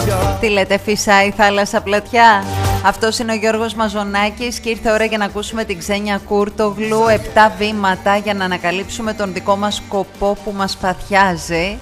Τι λέτε, φυσάει η θάλασσα πλατιά? Αυτός είναι ο Γιώργος Μαζονάκης και ήρθε ώρα για να ακούσουμε την Ξένια Κούρτογλου. 7 βήματα για να ανακαλύψουμε τον δικό μας σκοπό που μας παθιάζει.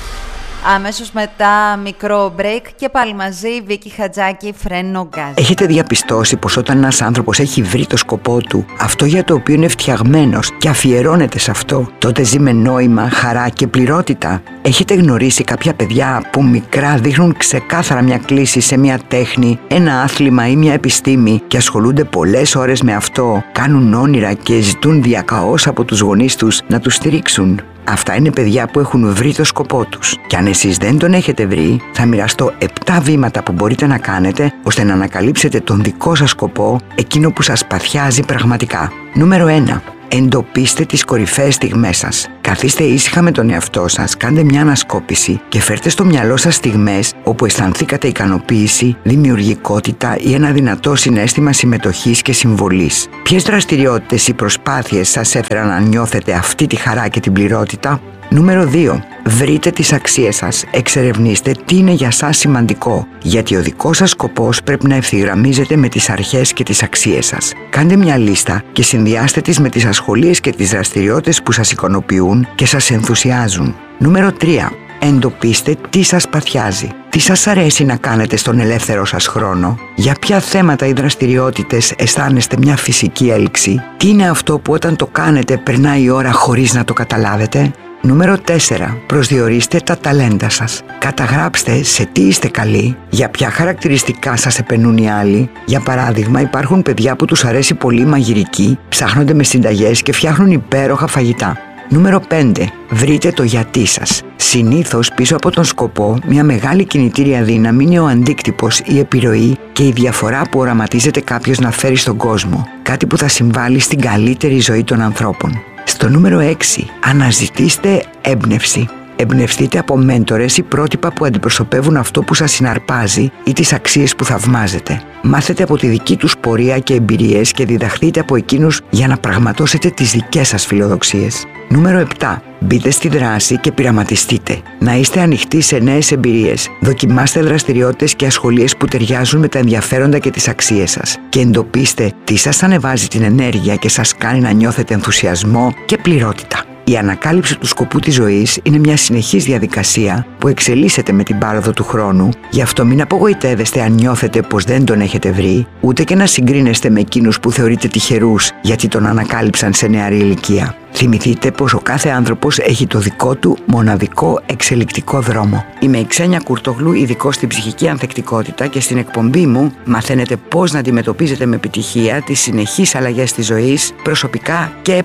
Αμέσως μετά μικρό break και πάλι μαζί Βίκη Χατζάκη, Φρένο Γκάζ. Έχετε διαπιστώσει πως όταν ένας άνθρωπος έχει βρει το σκοπό του, αυτό για το οποίο είναι φτιαγμένος και αφιερώνεται σε αυτό, τότε ζει με νόημα, χαρά και πληρότητα? Έχετε γνωρίσει κάποια παιδιά που μικρά δείχνουν ξεκάθαρα μια κλίση σε μια τέχνη, ένα άθλημα ή μια επιστήμη και ασχολούνται πολλές ώρες με αυτό, κάνουν όνειρα και ζητούν διακαώς από τους γονείς τους να τους στηρίξουν? Αυτά είναι παιδιά που έχουν βρει το σκοπό τους. Και αν εσείς δεν τον έχετε βρει, θα μοιραστώ 7 βήματα που μπορείτε να κάνετε ώστε να ανακαλύψετε τον δικό σας σκοπό, εκείνο που σας παθιάζει πραγματικά. Νούμερο 1. Εντοπίστε τις κορυφαίες στιγμές σας. Καθίστε ήσυχα με τον εαυτό σας, κάντε μια ανασκόπηση και φέρτε στο μυαλό σας στιγμές όπου αισθανθήκατε ικανοποίηση, δημιουργικότητα ή ένα δυνατό συναίσθημα συμμετοχής και συμβολής. Ποιες δραστηριότητες ή προσπάθειες σας έφεραν να νιώθετε αυτή τη χαρά και την πληρότητα? Νούμερο 2. Βρείτε τις αξίες σας. Εξερευνήστε τι είναι για σας σημαντικό, γιατί ο δικός σας σκοπός πρέπει να ευθυγραμμίζεται με τις αρχές και τις αξίες σας. Κάντε μια λίστα και συνδυάστε τις με τις ασχολίες και τις δραστηριότητες που σας ικανοποιούν και σας ενθουσιάζουν. Νούμερο 3. Εντοπίστε τι σας παθιάζει. Τι σας αρέσει να κάνετε στον ελεύθερο σας χρόνο? Για ποια θέματα ή δραστηριότητες αισθάνεστε μια φυσική έλξη? Τι είναι αυτό που όταν το κάνετε περνάει η ώρα χωρίς να το καταλάβετε? Νούμερο 4. Προσδιορίστε τα ταλέντα σας. Καταγράψτε σε τι είστε καλοί, για ποια χαρακτηριστικά σας επενούν οι άλλοι. Για παράδειγμα, υπάρχουν παιδιά που τους αρέσει πολύ η μαγειρική, ψάχνονται με συνταγές και φτιάχνουν υπέροχα φαγητά. Νούμερο 5. Βρείτε το γιατί σας. Συνήθως πίσω από τον σκοπό, μια μεγάλη κινητήρια δύναμη είναι ο αντίκτυπος, η επιρροή και η διαφορά που οραματίζεται κάποιος να φέρει στον κόσμο. Κάτι που θα συμβάλλει στην καλύτερη ζωή των ανθρώπων. Στο νούμερο 6. Αναζητήστε έμπνευση. Εμπνευστείτε από μέντορες ή πρότυπα που αντιπροσωπεύουν αυτό που σας συναρπάζει ή τις αξίες που θαυμάζετε. Μάθετε από τη δική τους πορεία και εμπειρίες και διδαχθείτε από εκείνους για να πραγματώσετε τις δικές σας φιλοδοξίες. Νούμερο 7. Μπείτε στη δράση και πειραματιστείτε. Να είστε ανοιχτοί σε νέες εμπειρίες. Δοκιμάστε δραστηριότητες και ασχολίες που ταιριάζουν με τα ενδιαφέροντα και τις αξίες σας. Και εντοπίστε τι σας ανεβάζει την ενέργεια και σας κάνει να νιώθετε ενθουσιασμό και πληρότητα. Η ανακάλυψη του σκοπού της ζωής είναι μια συνεχής διαδικασία που εξελίσσεται με την πάροδο του χρόνου, γι' αυτό μην απογοητεύεστε αν νιώθετε πως δεν τον έχετε βρει, ούτε και να συγκρίνεστε με εκείνους που θεωρείτε τυχερούς γιατί τον ανακάλυψαν σε νεαρή ηλικία. Θυμηθείτε πως ο κάθε άνθρωπος έχει το δικό του μοναδικό εξελικτικό δρόμο. Είμαι η Ξένια Κούρτογλου, ειδικός στην ψυχική ανθεκτικότητα, και στην εκπομπή μου μαθαίνετε πώς να αντιμετωπίζετε με επιτυχία τις συνεχείς αλλαγές της ζωής, προσωπικά και